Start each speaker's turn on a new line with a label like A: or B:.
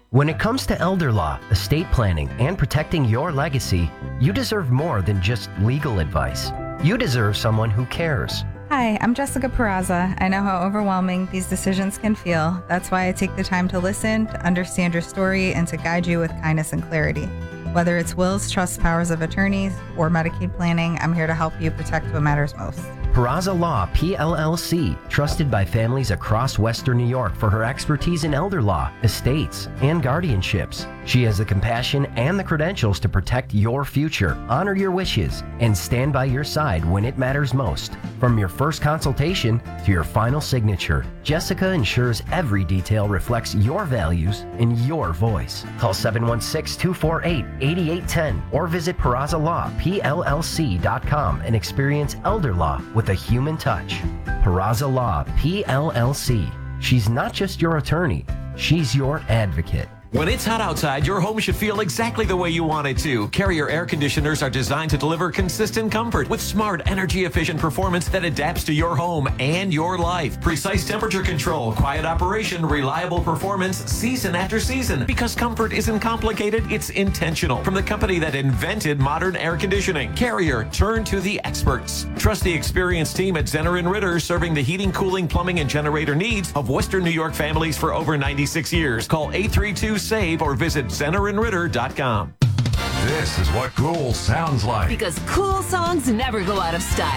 A: When it comes to elder law, estate planning, and protecting your legacy, you deserve more than just legal advice. You deserve someone who cares.
B: Hi, I'm Jessica Peraza. I know how overwhelming these decisions can feel. That's why I take the time to listen, to understand your story, and to guide you with kindness and clarity. Whether it's wills, trusts, powers of attorneys, or Medicaid planning, I'm here to help you protect what matters most.
A: Peraza Law, PLLC, trusted by families across Western New York for her expertise in elder law, estates, and guardianships. She has the compassion and the credentials to protect your future, honor your wishes, and stand by your side when it matters most. From your first consultation to your final signature, Jessica ensures every detail reflects your values and your voice. Call 716-248-8810 or visit PerazaLawPLLC.com and experience elder law with a human touch. Peraza Law, PLLC. She's not just your attorney, she's your advocate.
C: When it's hot outside, your home should feel exactly the way you want it to. Carrier air conditioners are designed to deliver consistent comfort with smart, energy-efficient performance that adapts to your home and your life. Precise temperature control, quiet operation, reliable performance, season after season. Because comfort isn't complicated, it's intentional. From the company that invented modern air conditioning, Carrier, turn to the experts. Trust the experienced team at Zenner & Ritter, serving the heating, cooling, plumbing, and generator needs of Western New York families for over 96 years. Call 832-SAVE or visit ZennerandRitter.com.
D: This is what cool sounds like.
E: Because cool songs never go out of style.